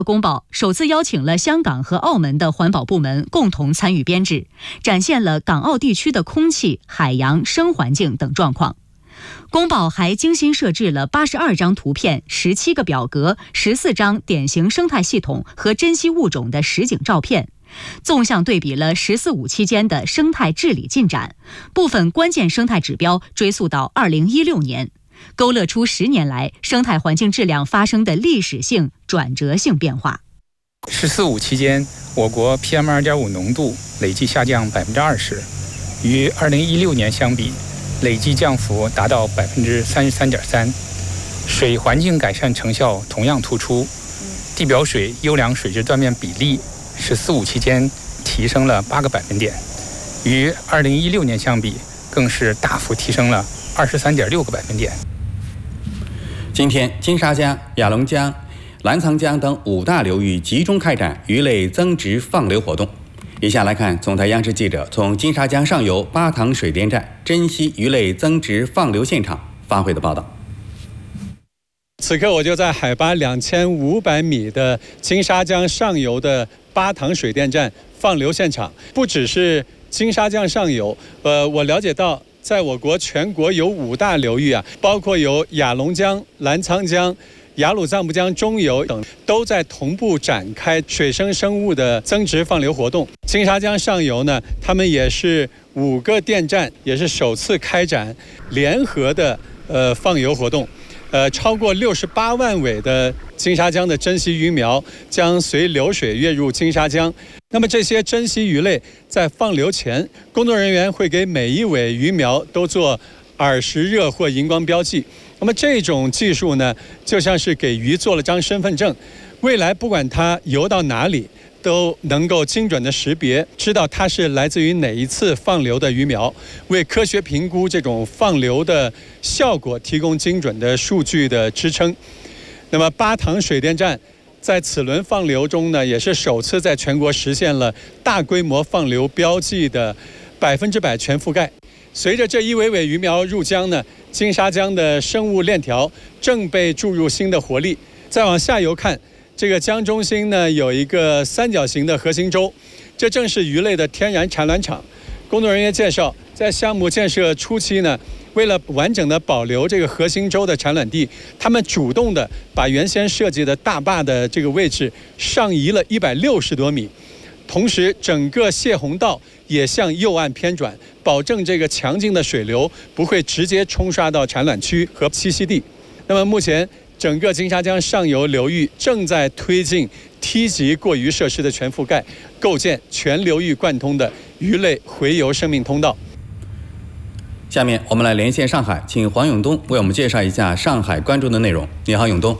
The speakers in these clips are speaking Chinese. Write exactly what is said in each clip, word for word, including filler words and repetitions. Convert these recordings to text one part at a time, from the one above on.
公报首次邀请了香港和澳门的环保部门共同参与编制，展现了港澳地区的空气、海洋、生环境等状况。公报还精心设置了八十二张图片、十七个表格、十四张典型生态系统和珍稀物种的实景照片，纵向对比了“十四五”期间的生态治理进展，部分关键生态指标追溯到二零一六年。勾勒出十年来生态环境质量发生的历史性、转折性变化。 十四五期间，我国 P M 二点五 浓度累计下降百分之二十，与二零一六年相比，累计降幅达到百分之三十三点三。水环境改善成效同样突出，地表水优良水质断面比例，十四五期间提升了八个百分点，与二零一六年相比，更是大幅提升了二十三点六个百分点。 今天，金沙江、雅龙江、澜沧江等五大流域集中开展鱼类增殖放流活动。以下来看总台央视记者从金沙江上游巴塘水电站珍稀鱼类增殖放流现场发回的报道。 此刻我就在海拔两千五百米的金沙江上游的巴塘水电站放流现场。不只是金沙江上游，呃，我了解到，在我国全国有五大流域啊，包括有雅龙江、澜沧江、雅鲁藏布江中游等，都在同步展开水生生物的增殖放流活动。金沙江上游呢，他们也是五个电站，也是首次开展联合的呃放游活动。呃，超过六十八万尾的金沙江的珍稀鱼苗将随流水跃入金沙江。那么这些珍稀鱼类在放流前，工作人员会给每一尾鱼苗都做耳石热或荧光标记。那么这种技术呢，就像是给鱼做了张身份证，未来不管它游到哪里，都能够精准的识别，知道它是来自于哪一次放流的鱼苗，为科学评估这种放流的效果提供精准的数据的支撑。那么巴塘水电站在此轮放流中呢，也是首次在全国实现了大规模放流标记的百分之百全覆盖。随着这一尾尾鱼苗入江呢，金沙江的生物链条正被注入新的活力。再往下游看，这个江中心呢有一个三角形的核心洲，这正是鱼类的天然产卵场。工作人员介绍，在项目建设初期呢，为了完整的保留这个核心洲的产卵地，他们主动的把原先设计的大坝的这个位置上移了一百六十多米，同时整个泄洪道也向右岸偏转，保证这个强劲的水流不会直接冲刷到产卵区和栖息地。那么目前，整个金沙江上游流域正在推进梯级过鱼设施的全覆盖，构建全流域贯通的鱼类洄游生命通道。 下面我们来连线上海，请黄永东为我们介绍一下上海关注的内容。你好，永东。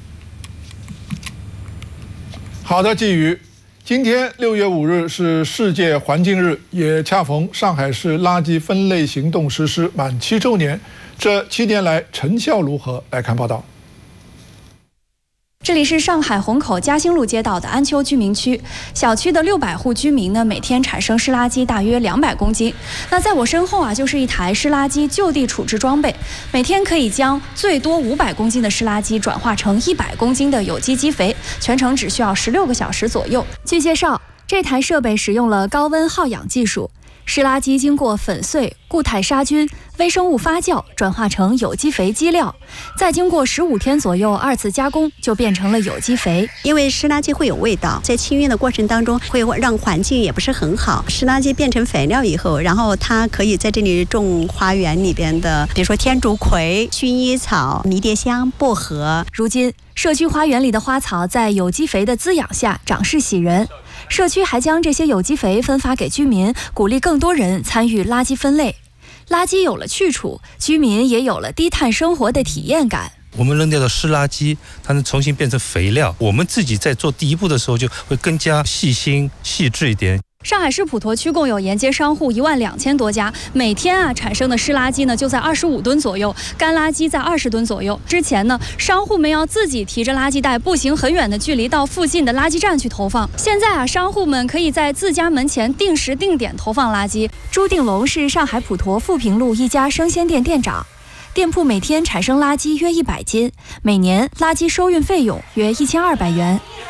好的，季宇。今天六月五日是世界环境日，也恰逢上海市垃圾分类行动实施满七周年。这七年来成效如何？来看报道。 这里是上海虹口嘉兴路街道的安丘居民区，小区的六百户居民呢，每天产生湿垃圾大约两百公斤。那在我身后啊，就是一台湿垃圾就地处置装备，每天可以将最多五百公斤的湿垃圾转化成一百公斤的有机基肥，全程只需要十六个小时左右。据介绍，这台设备使用了高温耗氧技术。湿垃圾经过粉碎、固态杀菌、微生物发酵，转化成有机肥基料，再经过十五天左右二次加工，就变成了有机肥。 因为湿垃圾会有味道，在清运的过程当中会让环境也不是很好。湿垃圾变成肥料以后，然后它可以在这里种花园里边的，比如说天竺葵、薰衣草、迷迭香、薄荷。 如今，社区花园里的花草在有机肥的滋养下长势喜人。社区还将这些有机肥分发给居民，鼓励更多人参与垃圾分类。垃圾有了去处，居民也有了低碳生活的体验感。 我们扔掉的湿垃圾，它能重新变成肥料。我们自己在做第一步的时候，就会更加细心细致一点。 上海市普陀区共有沿街商户一万两千多家，每天啊产生的湿垃圾呢就在二十五吨左右，干垃圾在二十吨左右。之前呢，商户们要自己提着垃圾袋，步行很远的距离到附近的垃圾站去投放。现在啊，商户们可以在自家门前定时定点投放垃圾。朱定龙是上海普陀富平路一家生鲜店店长。店铺每天产生垃圾约一百斤，每年垃圾收运费用约一千二百元。